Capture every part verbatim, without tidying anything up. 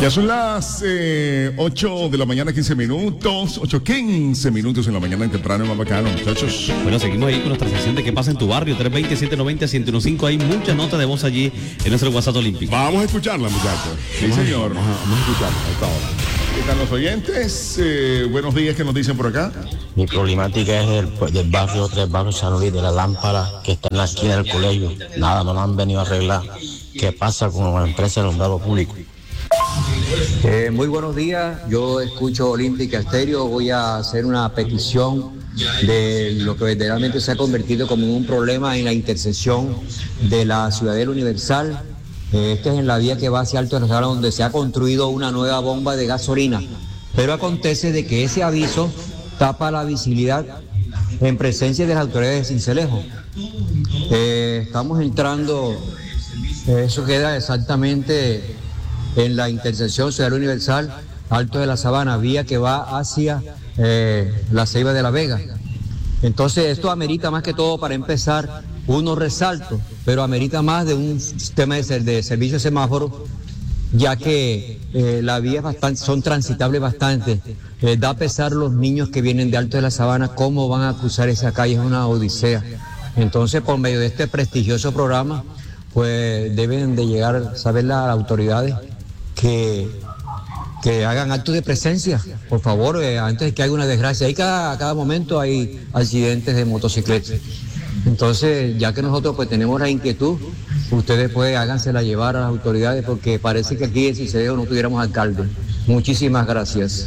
Ya son las eh, ocho de la mañana, quince minutos, ocho quince minutos en la mañana en temprano, más bacano, muchachos. Bueno, seguimos ahí con nuestra sección de qué pasa en tu barrio, tres dos cero, siete nueve cero, uno cero uno cinco. Hay muchas notas de voz allí en nuestro WhatsApp Olímpico. Vamos a escucharla, muchachos. Sí, vamos, señor. Vamos, vamos a escucharla a esta hora. ¿Qué tal los oyentes? Eh, buenos días, ¿qué nos dicen por acá? Mi problemática es del, del barrio tres barrios San Luis, de la lámpara que está en la esquina del colegio. Nada, no la han venido a arreglar. ¿Qué pasa con la empresa de alumbrado público? Eh, muy buenos días, yo escucho Olímpica Estéreo, voy a hacer una petición de lo que verdaderamente se ha convertido como un problema en la intersección de la Ciudadela Universal. Eh, este es en la vía que va hacia Alto de la Sabana, donde se ha construido una nueva bomba de gasolina, pero acontece de que ese aviso tapa la visibilidad en presencia de las autoridades de Sincelejo. Eh, estamos entrando, eso queda exactamente en la intersección Ciudadela Universal, Alto de la Sabana, vía que va hacia eh, la Ceiba de la Vega. Entonces esto amerita más que todo, para empezar, unos resaltos, pero amerita más de un sistema de, de servicio de semáforo, ya que eh, la vía es bastante, son transitables bastante. Eh, da pesar los niños que vienen de Alto de la Sabana, cómo van a cruzar esa calle, es una odisea. Entonces, por medio de este prestigioso programa, pues deben de llegar a saber las autoridades que, que hagan actos de presencia, por favor, eh, antes de que haya una desgracia. Ahí cada, a cada momento hay accidentes de motocicletas. Entonces, ya que nosotros pues tenemos la inquietud, ustedes pues hágansela llevar a las autoridades, porque parece que aquí en Sincelejo no tuviéramos alcalde. Muchísimas gracias.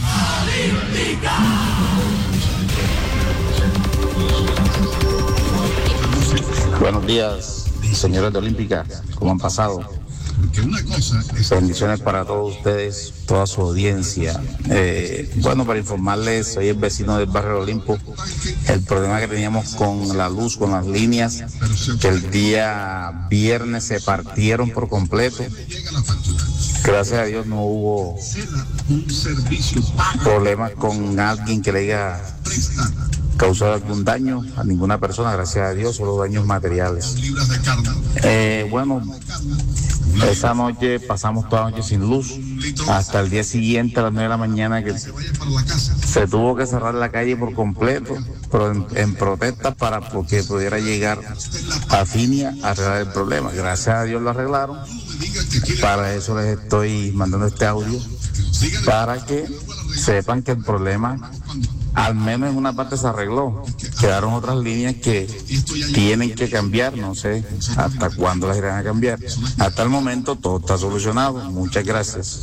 Buenos días, señores de Olímpica, ¿cómo han pasado? Bendiciones para todos ustedes, toda su audiencia. Eh, bueno, para informarles, soy el vecino del barrio Olimpo. El problema que teníamos con la luz, con las líneas, que el día viernes se partieron por completo. Gracias a Dios no hubo problemas con alguien que le haya causado algún daño a ninguna persona, gracias a Dios, solo daños materiales. Eh, bueno, esa noche pasamos toda la noche sin luz, hasta el día siguiente a las nueve de la mañana, que se tuvo que cerrar la calle por completo, pero en, en protesta para porque pudiera llegar a Finia a arreglar el problema. Gracias a Dios lo arreglaron. Para eso les estoy mandando este audio, para que sepan que el problema al menos en una parte se arregló. Quedaron otras líneas que tienen que cambiar, no sé hasta cuándo las irán a cambiar. Hasta el momento todo está solucionado. Muchas gracias.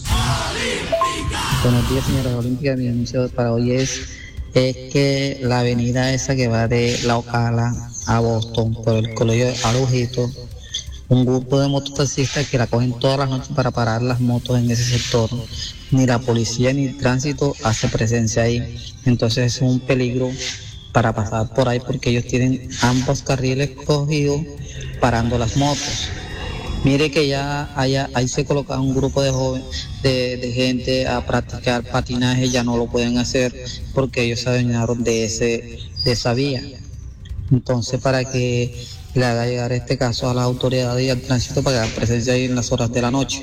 Buenos días, señora Olímpica. Mi anuncio para hoy es, es que la avenida esa que va de La Ocala a Boston por el colegio de Arujito, un grupo de mototaxistas que la cogen todas las noches para parar las motos en ese sector. Ni la policía ni el tránsito hace presencia ahí. Entonces es un peligro para pasar por ahí, porque ellos tienen ambos carriles cogidos parando las motos. Mire que ya haya, ahí se coloca un grupo de jóvenes, de, de gente a practicar patinaje, ya no lo pueden hacer porque ellos se adueñaron de, ese, de esa vía. Entonces, para que le haga llegar este caso a las autoridades y al tránsito para que hagan presencia ahí en las horas de la noche.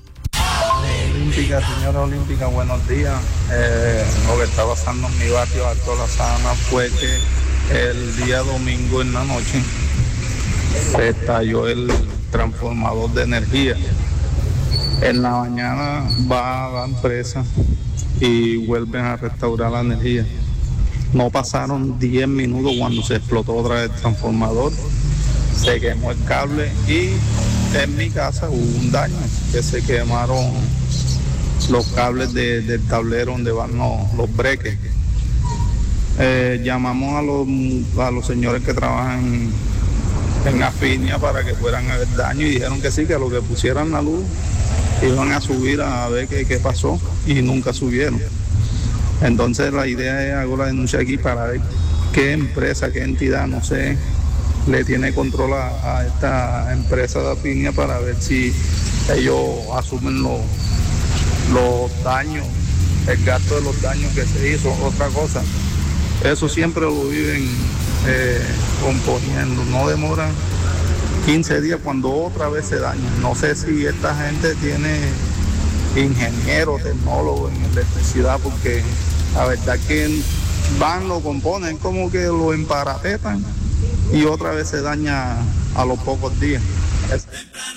Olímpica, señora Olímpica, buenos días. Eh, lo que está pasando en mi barrio Alto de la Sabana fue que el día domingo en la noche se estalló el transformador de energía. En la mañana va a la empresa y vuelven a restaurar la energía. No pasaron diez minutos cuando se explotó otra vez el transformador, se quemó el cable y en mi casa hubo un daño, que se quemaron los cables de, del tablero donde van los, los breques. Eh, llamamos a los, a los señores que trabajan en Afinia para que fueran a ver daño y dijeron que sí, que a lo que pusieran la luz iban a subir a ver qué, qué pasó, y nunca subieron. Entonces la idea es, hago la denuncia aquí para ver qué empresa, qué entidad, no sé, le tiene control a, a esta empresa de Afinia, para ver si ellos asumen los, los daños, el gasto de los daños que se hizo. Otra cosa, eso siempre lo viven eh, componiendo, no demora quince días cuando otra vez se daña. No sé si esta gente tiene ingeniero, tecnólogo en electricidad, porque la verdad que van, lo componen, como que lo emparapetan y otra vez se daña a los pocos días.